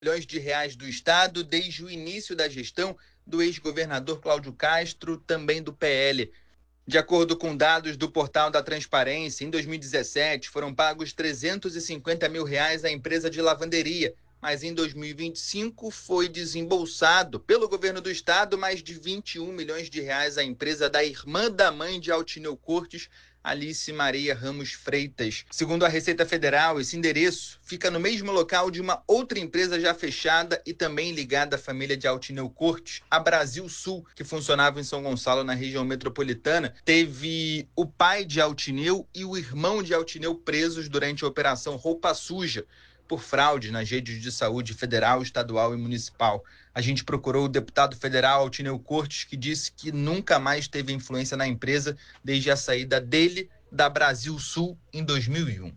milhões de reais do Estado desde o início da gestão do ex-governador Cláudio Castro, também do PL. De acordo com dados do Portal da Transparência, em 2017 foram pagos R$350 mil à empresa de lavanderia, mas em 2025 foi desembolsado pelo governo do estado mais de R$21 milhões à empresa da irmã da mãe de Altineu Cortes, Alice Maria Ramos Freitas. Segundo a Receita Federal, esse endereço fica no mesmo local de uma outra empresa já fechada e também ligada à família de Altineu Cortes, a Brasil Sul, que funcionava em São Gonçalo, na região metropolitana. Teve o pai de Altineu e o irmão de Altineu presos durante a Operação Roupa Suja, por fraude nas redes de saúde federal, estadual e municipal. A gente procurou o deputado federal Altineu Cortes, que disse que nunca mais teve influência na empresa desde a saída dele da Brasil Sul em 2001.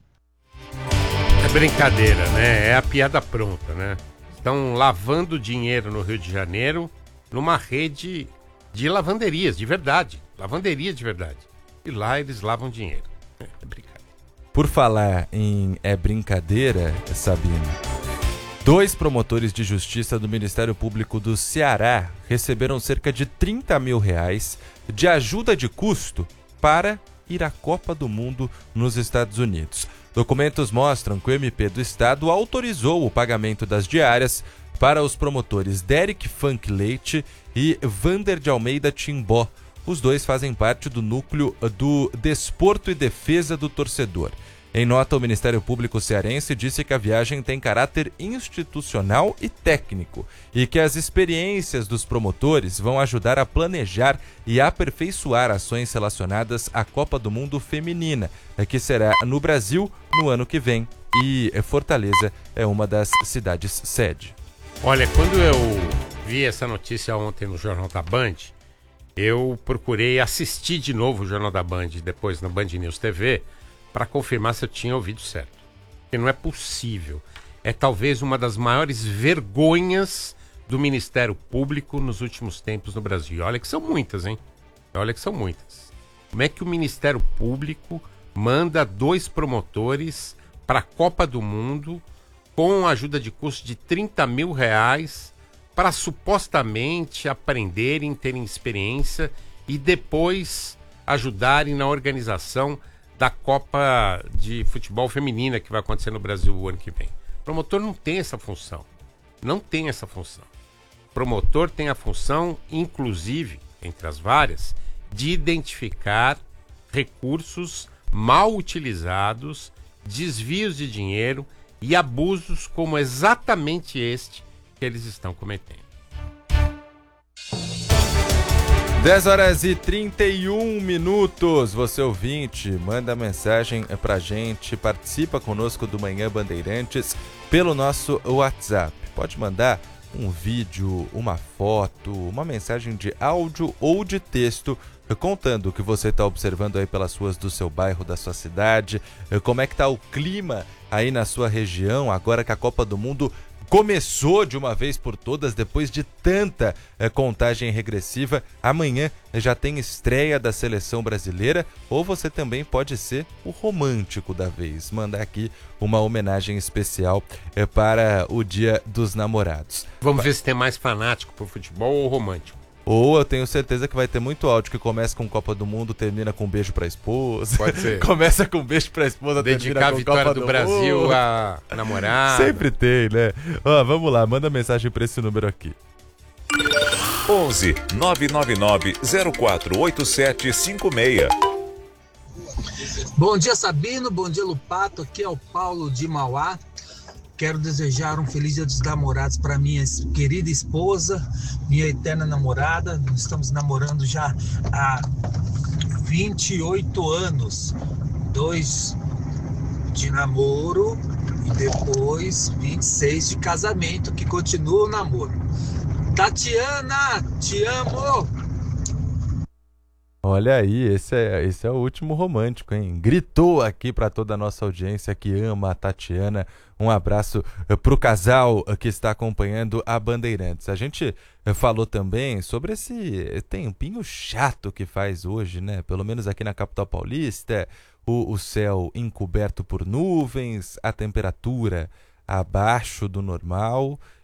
É brincadeira, né? É a piada pronta, né? Estão lavando dinheiro no Rio de Janeiro numa rede de lavanderias, de verdade. Lavanderias de verdade. E lá eles lavam dinheiro. É brincadeira. Por falar em brincadeira, Sabino, 2 promotores de justiça do Ministério Público do Ceará receberam cerca de R$30 mil de ajuda de custo para ir à Copa do Mundo nos Estados Unidos. Documentos mostram que o MP do Estado autorizou o pagamento das diárias para os promotores Derek Funk Leite e Vander de Almeida Timbó. Os dois fazem parte do núcleo do Desporto e Defesa do Torcedor. Em nota, o Ministério Público cearense disse que a viagem tem caráter institucional e técnico e que as experiências dos promotores vão ajudar a planejar e aperfeiçoar ações relacionadas à Copa do Mundo Feminina, que será no Brasil no ano que vem, e Fortaleza é uma das cidades sede. Olha, quando eu vi essa notícia ontem no Jornal da Band, eu procurei assistir de novo o Jornal da Band, depois na Band News TV, para confirmar se eu tinha ouvido certo. Porque não é possível. É talvez uma das maiores vergonhas do Ministério Público nos últimos tempos no Brasil. E olha que são muitas, hein? Olha que são muitas. Como é que o Ministério Público manda 2 promotores para a Copa do Mundo com ajuda de custo de R$30 mil para supostamente aprenderem, terem experiência e depois ajudarem na organização da Copa de Futebol Feminina que vai acontecer no Brasil o ano que vem? O promotor não tem essa função. Não tem essa função. O promotor tem a função, inclusive, entre as várias, de identificar recursos mal utilizados, desvios de dinheiro e abusos como exatamente este que eles estão cometendo. 10h31. Você ouvinte, manda mensagem pra gente, participa conosco do Manhã Bandeirantes pelo nosso WhatsApp. Pode mandar um vídeo, uma foto, uma mensagem de áudio ou de texto contando o que você está observando aí pelas ruas do seu bairro, da sua cidade, como é que tá o clima aí na sua região, agora que a Copa do Mundo começou de uma vez por todas, depois de tanta contagem regressiva. Amanhã já tem estreia da seleção brasileira, ou você também pode ser o romântico da vez, mandar aqui uma homenagem especial para o Dia dos Namorados. Vamos ver se tem mais fanático por futebol ou romântico. Ou eu tenho certeza que vai ter muito áudio que começa com Copa do Mundo, termina com um beijo pra esposa. Pode ser. Começa com um beijo pra esposa, dedicar termina com a vitória Copa do Brasil Mundo. à namorada. Sempre tem, né? Ó, vamos lá, manda mensagem pra esse número aqui. 11 999 048756. Bom dia, Sabino. Bom dia, Lupato. Aqui é o Paulo de Mauá. Quero desejar um feliz Dia dos Namorados para minha querida esposa, minha eterna namorada. Nós estamos namorando já há 28 anos. 2 de namoro e depois 26 de casamento, que continua o namoro. Tatiana, te amo! Olha aí, esse é o último romântico, hein? Gritou aqui para toda a nossa audiência que ama a Tatiana. Um abraço pro casal que está acompanhando a Bandeirantes. A gente falou também sobre esse tempinho chato que faz hoje, né? Pelo menos aqui na capital paulista, o céu encoberto por nuvens, a temperatura abaixo do normal